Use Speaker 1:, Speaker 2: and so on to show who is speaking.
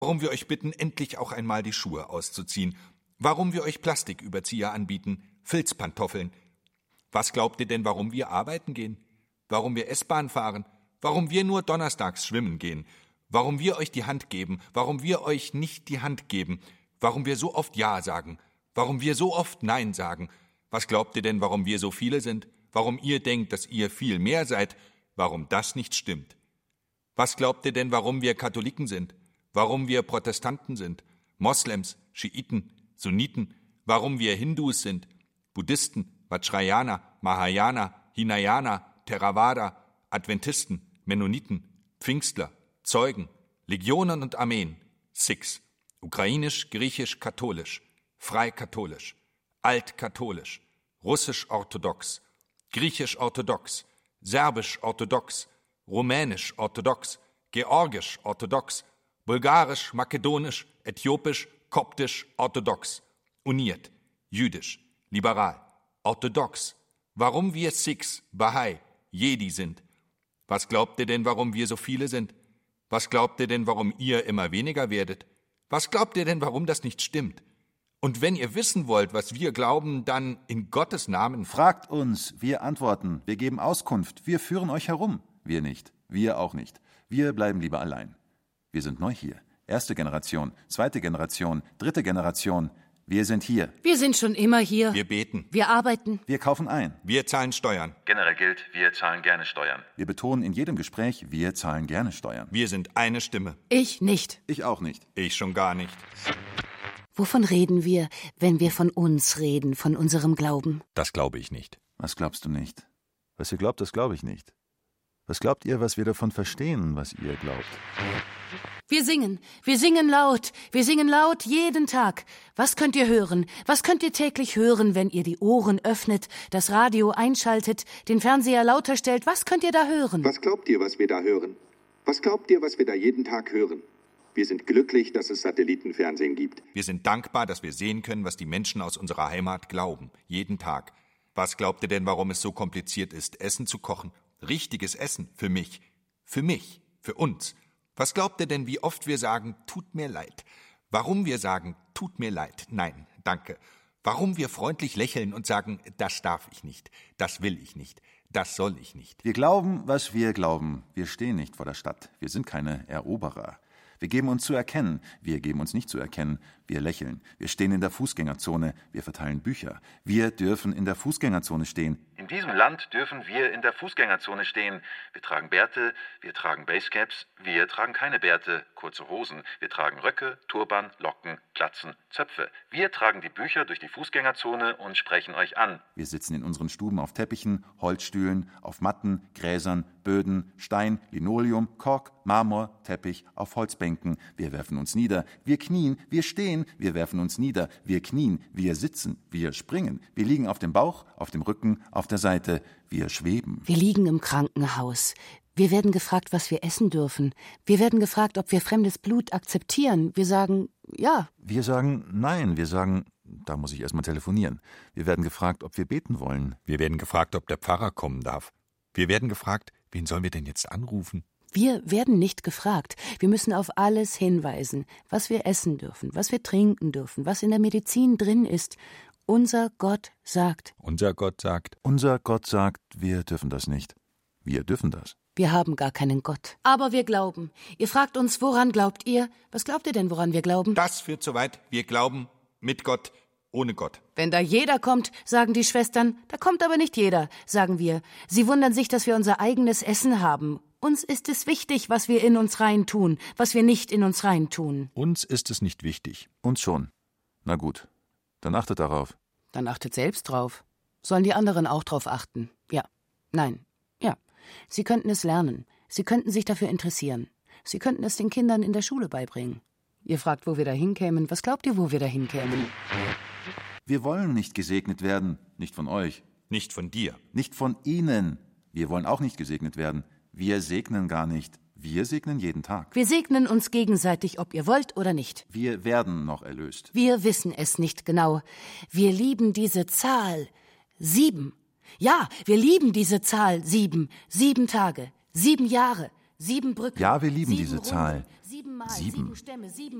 Speaker 1: Warum wir euch bitten, endlich auch einmal die Schuhe auszuziehen. Warum wir euch Plastiküberzieher anbieten, Filzpantoffeln. Was glaubt ihr denn, warum wir arbeiten gehen? Warum wir S-Bahn fahren? Warum wir nur donnerstags schwimmen gehen? Warum wir euch die Hand geben? Warum wir euch nicht die Hand geben? Warum wir so oft Ja sagen? Warum wir so oft Nein sagen? Was glaubt ihr denn, warum wir so viele sind? Warum ihr denkt, dass ihr viel mehr seid? Warum das nicht stimmt? Was glaubt ihr denn, warum wir Katholiken sind? Warum wir Protestanten sind? Moslems, Schiiten, Sunniten? Warum wir Hindus sind? Buddhisten, Vajrayana, Mahayana, Hinayana, Theravada, Adventisten, Mennoniten, Pfingstler, Zeugen, Legionen und Armeen, Sikhs, ukrainisch, griechisch, katholisch, freikatholisch, altkatholisch, russisch-orthodox, griechisch-orthodox, serbisch-orthodox, rumänisch-orthodox, georgisch-orthodox, bulgarisch-makedonisch, äthiopisch, koptisch-orthodox, uniert, jüdisch, liberal, orthodox. Warum wir Sikhs, Bahai, Jedi sind? Was glaubt ihr denn, warum wir so viele sind? Was glaubt ihr denn, warum ihr immer weniger werdet? Was glaubt ihr denn, warum das nicht stimmt? Und wenn ihr wissen wollt, was wir glauben, dann in Gottes Namen...
Speaker 2: Fragt uns, wir antworten, wir geben Auskunft, wir führen euch herum. Wir nicht, wir auch nicht. Wir bleiben lieber allein. Wir sind neu hier. Erste Generation, zweite Generation, dritte Generation. Wir sind hier.
Speaker 3: Wir sind schon immer hier.
Speaker 1: Wir beten.
Speaker 3: Wir arbeiten.
Speaker 2: Wir kaufen ein.
Speaker 1: Wir zahlen Steuern.
Speaker 4: Generell gilt, wir zahlen gerne Steuern.
Speaker 2: Wir betonen in jedem Gespräch, wir zahlen gerne Steuern.
Speaker 1: Wir sind eine Stimme.
Speaker 3: Ich nicht.
Speaker 2: Ich auch nicht.
Speaker 1: Ich schon gar nicht.
Speaker 3: Wovon reden wir, wenn wir von uns reden, von unserem Glauben?
Speaker 1: Das glaube ich nicht.
Speaker 2: Was glaubst du nicht? Was ihr glaubt, das glaube ich nicht. Was glaubt ihr, was wir davon verstehen, was ihr glaubt?
Speaker 3: Wir singen laut jeden Tag. Was könnt ihr hören? Was könnt ihr täglich hören, wenn ihr die Ohren öffnet, das Radio einschaltet, den Fernseher lauter stellt? Was könnt ihr da hören?
Speaker 5: Was glaubt ihr, was wir da hören? Was glaubt ihr, was wir da jeden Tag hören? Wir sind glücklich, dass es Satellitenfernsehen gibt.
Speaker 1: Wir sind dankbar, dass wir sehen können, was die Menschen aus unserer Heimat glauben. Jeden Tag. Was glaubt ihr denn, warum es so kompliziert ist, Essen zu kochen? Richtiges Essen. Für mich. Für mich. Für uns. Was glaubt ihr denn, wie oft wir sagen, tut mir leid? Warum wir sagen, tut mir leid? Nein, danke. Warum wir freundlich lächeln und sagen, das darf ich nicht, das will ich nicht, das soll ich nicht.
Speaker 2: Wir glauben, was wir glauben. Wir stehen nicht vor der Stadt. Wir sind keine Eroberer. Wir geben uns zu erkennen. Wir geben uns nicht zu erkennen. Wir lächeln. Wir stehen in der Fußgängerzone. Wir verteilen Bücher. Wir dürfen in der Fußgängerzone stehen.
Speaker 4: In diesem Land dürfen wir in der Fußgängerzone stehen. Wir tragen Bärte, wir tragen Basecaps, wir tragen keine Bärte, kurze Hosen. Wir tragen Röcke, Turban, Locken, Glatzen, Zöpfe. Wir tragen die Bücher durch die Fußgängerzone und sprechen euch an.
Speaker 2: Wir sitzen in unseren Stuben auf Teppichen, Holzstühlen, auf Matten, Gräsern, Böden, Stein, Linoleum, Kork, Marmor, Teppich, auf Holzbänken. Wir werfen uns nieder, wir knien, wir stehen, wir werfen uns nieder, wir knien, wir sitzen, wir springen, wir liegen auf dem Bauch, auf dem Rücken, auf der Seite, wir schweben.
Speaker 3: Wir liegen im Krankenhaus. Wir werden gefragt, was wir essen dürfen. Wir werden gefragt, ob wir fremdes Blut akzeptieren. Wir sagen, ja.
Speaker 2: Wir sagen nein, wir sagen, da muss ich erstmal telefonieren. Wir werden gefragt, ob wir beten wollen.
Speaker 1: Wir werden gefragt, ob der Pfarrer kommen darf. Wir werden gefragt, wen sollen wir denn jetzt anrufen?
Speaker 3: Wir werden nicht gefragt. Wir müssen auf alles hinweisen, was wir essen dürfen, was wir trinken dürfen, was in der Medizin drin ist. Unser Gott sagt.
Speaker 1: Unser Gott sagt.
Speaker 2: Unser Gott sagt, wir dürfen das nicht. Wir dürfen das.
Speaker 3: Wir haben gar keinen Gott. Aber wir glauben. Ihr fragt uns, woran glaubt ihr? Was glaubt ihr denn, woran wir glauben?
Speaker 1: Das führt zu weit. Wir glauben mit Gott, ohne Gott.
Speaker 3: Wenn da jeder kommt, sagen die Schwestern. Da kommt aber nicht jeder, sagen wir. Sie wundern sich, dass wir unser eigenes Essen haben. Uns ist es wichtig, was wir in uns reintun, was wir nicht in uns reintun.
Speaker 1: Uns ist es nicht wichtig.
Speaker 2: Uns schon. Na gut, dann achtet darauf.
Speaker 3: Dann achtet selbst drauf. Sollen die anderen auch drauf achten? Ja. Nein. Ja. Sie könnten es lernen. Sie könnten sich dafür interessieren. Sie könnten es den Kindern in der Schule beibringen. Ihr fragt, wo wir da hinkämen. Was glaubt ihr, wo wir da hinkämen?
Speaker 2: Wir wollen nicht gesegnet werden. Nicht von euch.
Speaker 1: Nicht von dir.
Speaker 2: Nicht von ihnen. Wir wollen auch nicht gesegnet werden. Wir segnen gar nicht. Wir segnen jeden Tag.
Speaker 3: Wir segnen uns gegenseitig, ob ihr wollt oder nicht.
Speaker 2: Wir werden noch erlöst.
Speaker 3: Wir wissen es nicht genau. Wir lieben diese Zahl 7. Ja, wir lieben diese Zahl 7. 7 Tage, 7 Jahre, 7 Brücken.
Speaker 2: Ja, wir lieben
Speaker 3: 7
Speaker 2: diese
Speaker 3: Runden,
Speaker 2: Zahl.
Speaker 3: 7 Mal,
Speaker 2: Sieben.
Speaker 3: 7 Stämme, 7